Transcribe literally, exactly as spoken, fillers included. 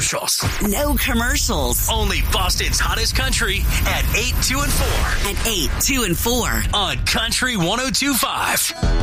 commercials. No commercials. Only Boston's hottest country at eight, two, and four. At eight, two, and four. On Country one oh two point five.